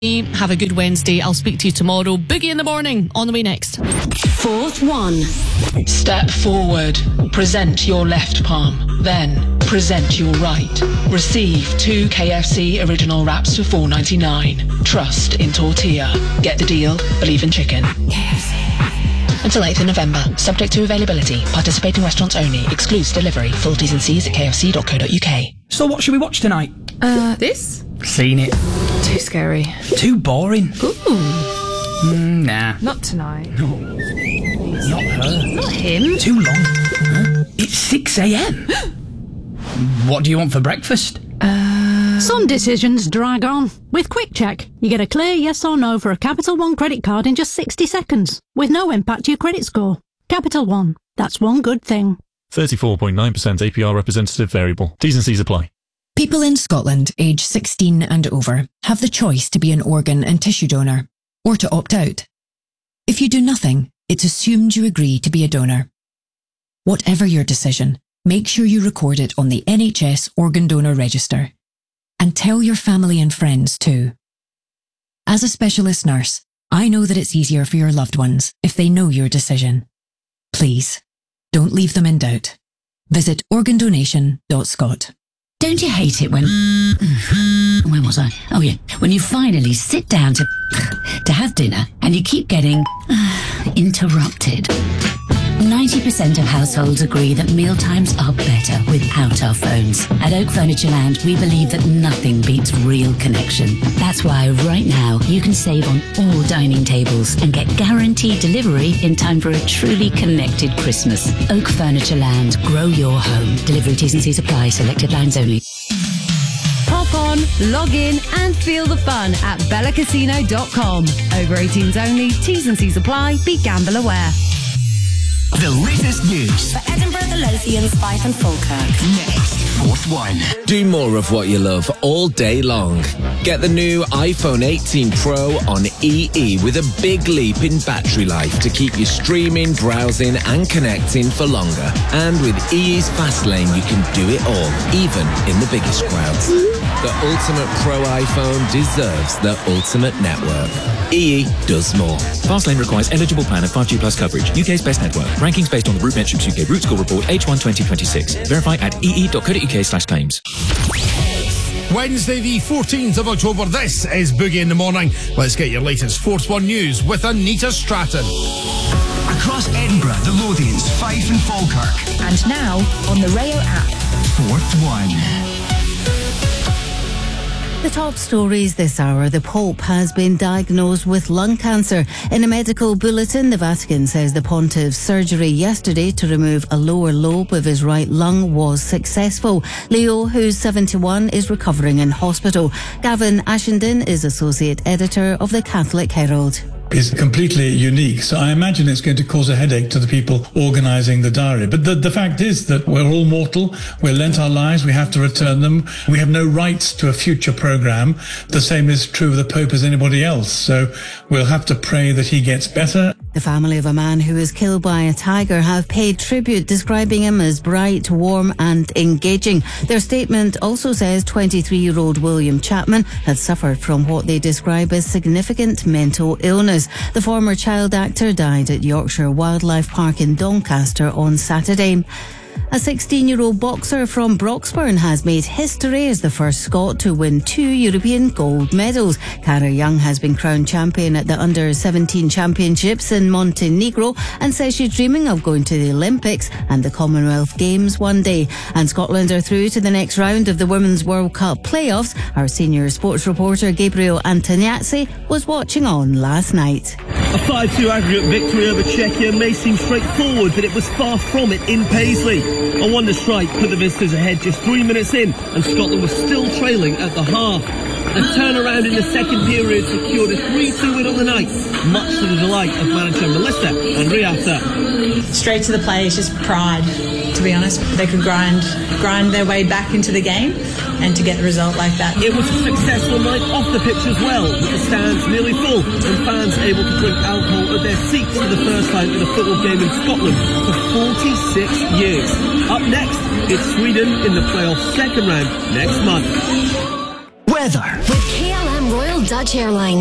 Have a good Wednesday. I'll speak to you tomorrow. Boogie in the morning, on the way next. Fourth one. Step forward. Present your left palm. Then present your right. Receive 2 KFC original wraps for $4.99. Trust in tortilla. Get the deal. Believe in chicken. KFC. Until 8th of November. Subject to availability. Participating restaurants only. Excludes delivery. Full T's and C's at kfc.co.uk. So what should we watch tonight? This? Seen it. Too scary. Too boring. Ooh. Nah. Not tonight. No. Not her. Not him. Too long. Huh? It's 6 a.m. What do you want for breakfast? Some decisions drag on. With Quick Check, you get a clear yes or no for a Capital One credit card in just 60 seconds, with no impact to your credit score. Capital One. That's one good thing. 34.9% APR representative variable. T's and C's apply. People in Scotland aged 16 and over have the choice to be an organ and tissue donor, or to opt out. If you do nothing, it's assumed you agree to be a donor. Whatever your decision, make sure you record it on the NHS Organ Donor Register. And tell your family and friends too. As a specialist nurse, I know that it's easier for your loved ones if they know your decision. Please, don't leave them in doubt. Visit organdonation.scot. Don't you hate it when... Where was I? Oh yeah. When you finally sit down to have dinner and you keep getting interrupted. 90% of households agree that mealtimes are better without our phones. At Oak Furniture Land, we believe that nothing beats real connection. That's why right now you can save on all dining tables and get guaranteed delivery in time for a truly connected Christmas. Oak Furniture Land. Grow your home. Delivery T's and C's apply. Selected lines only. Hop on, log in and feel the fun at bellacasino.com. Over 18s only. T's and C's apply. Be gamble aware. The latest news For Edinburgh, the Lothians, Fife and Falkirk. next. Fourth one. Do more of what you love all day long. Get the new iPhone 18 Pro on EE with a big leap in battery life to keep you streaming, browsing and connecting for longer. And with EE's Fast Lane, you can do it all, even in the biggest crowds. The ultimate Pro iPhone deserves the ultimate network. EE does more. Fastlane requires eligible plan of 5G plus coverage. UK's best network. Rankings based on the Root Metrics UK Root Score Report H1 2026. Verify at ee.co.uk/claims. Wednesday the 14th of October, this is Boogie in the Morning. Let's get your latest Fourth One news with Anita Stratton. Across Edinburgh, the Lothians, Fife and Falkirk. And now on the Rayo app. Fourth One. The top stories this hour. The Pope has been diagnosed with lung cancer. In a medical bulletin, the Vatican says the pontiff's surgery yesterday to remove a lower lobe of his right lung was successful. Leo, who's 71, is recovering in hospital. Gavin Ashenden is associate editor of the Catholic Herald. Is completely unique. So I imagine it's going to cause a headache to the people organising the diary. But the fact is that we're all mortal. We're lent our lives. We have to return them. We have no rights to a future programme. The same is true of the Pope as anybody else. So we'll have to pray that he gets better. The family of a man who was killed by a tiger have paid tribute, describing him as bright, warm and engaging. Their statement also says 23-year-old William Chapman had suffered from what they describe as significant mental illness. The former child actor died at Yorkshire Wildlife Park in Doncaster on Saturday. A 16-year-old boxer from Broxburn has made history as the first Scot to win 2 European gold medals. Cara Young has been crowned champion at the Under-17 Championships in Montenegro and says she's dreaming of going to the Olympics and the Commonwealth Games one day. And Scotland are through to the next round of the Women's World Cup playoffs. Our senior sports reporter Gabriel Antoniazzi was watching on last night. A 5-2 aggregate victory over Czechia may seem straightforward, but it was far from it in Paisley. A wonder strike put the visitors ahead just 3 minutes in, and Scotland was still trailing at the half. A turnaround in the second period secured a 3-2 win on the night, much to the delight of manager Melissa and Riata. Straight to the play is just pride, to be honest. They could grind their way back into the game, and to get the result like that. It was a successful night off the pitch as well, with the stands nearly full and fans able to drink alcohol at their seats for the first time in a football game in Scotland for 46 years. Up next, it's Sweden in the playoff second round next month. Weather. With KLM Royal Dutch Airlines.